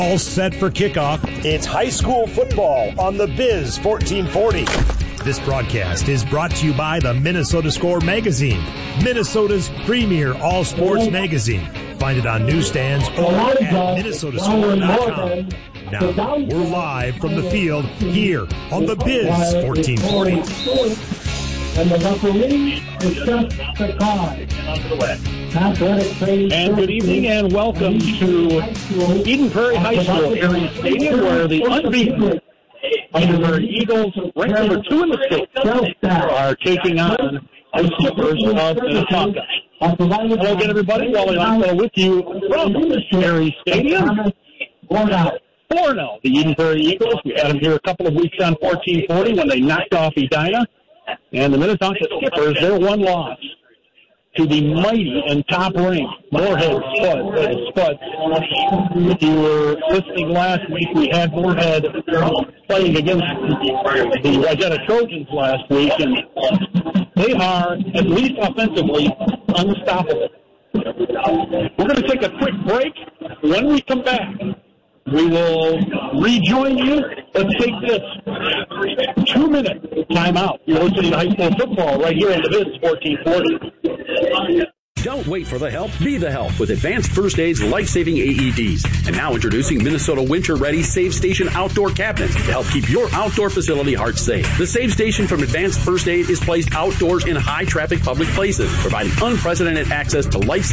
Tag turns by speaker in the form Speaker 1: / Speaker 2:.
Speaker 1: All set for kickoff.
Speaker 2: It's high school football on the Biz 1440.
Speaker 1: This broadcast is brought to you by the Minnesota Score magazine, Minnesota's premier all-sports magazine. Find it on newsstands or at minnesotascore.com. Now, we're live from the field here on the Biz 1440.
Speaker 3: And the referee is just the cause.
Speaker 4: And good evening and welcome to Eden Prairie High School area stadium, where the unbeaten Eden Prairie Eagles, ranked number 2 in the state, are taking on the Skippers of Minnetonka. Hello again, everybody. Wally Longfellow with you from Prairie Stadium. 4-0, the Eden Prairie Eagles. We had them here a couple of weeks on 1440 when they knocked off Edina. And the Minnetonka Skippers, their one loss to the mighty and top-ranked Moorhead Spuds. If you were listening last week, we had Moorhead playing against the Wayzata Trojans last week, and they are, at least offensively, unstoppable. We're going to take a quick break. When we come back, we will rejoin you. Let's take this 2-minute timeout. You're listening to high school football right here on the Biz 1440.
Speaker 5: Don't wait for the help. Be the help with Advanced First Aid's life-saving AEDs. And now introducing Minnesota Winter-Ready Save Station Outdoor Cabinets to help keep your outdoor facility heart safe. The Save Station from Advanced First Aid is placed outdoors in high-traffic public places, providing unprecedented access to life-saving